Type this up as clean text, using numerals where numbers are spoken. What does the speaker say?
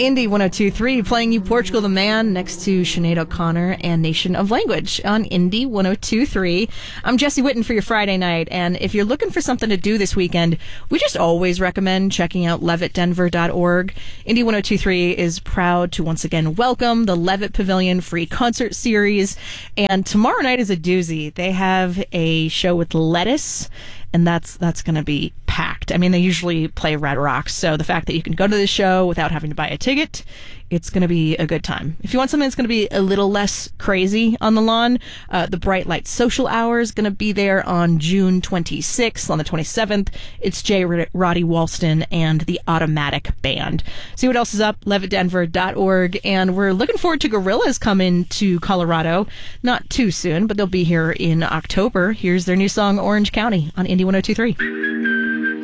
Indie 102.3 playing you Portugal the Man next to Sinead O'Connor and Nation of Language on Indie 102.3. I'm Jesse Witten for your Friday night, and if you're looking for something to do this weekend, we just always recommend checking out levittdenver.org. Indie 102.3 is proud to once again welcome the Levitt Pavilion Free Concert Series, and tomorrow night is a doozy. They have a show with Lettuce, and that's going to be packed. I mean, they usually play Red Rocks, so the fact that you can go to the show without having to buy a ticket, it's going to be a good time. If you want something that's going to be a little less crazy on the lawn, the Bright Light Social Hour is going to be there on June 26th. On the 27th, it's J. Roddy Walston and the Automatic Band. See what else is up, levittdenver.org, and we're looking forward to Gorillaz coming to Colorado. Not too soon, but they'll be here in October. Here's their new song, Orange County, on Indie 102.3.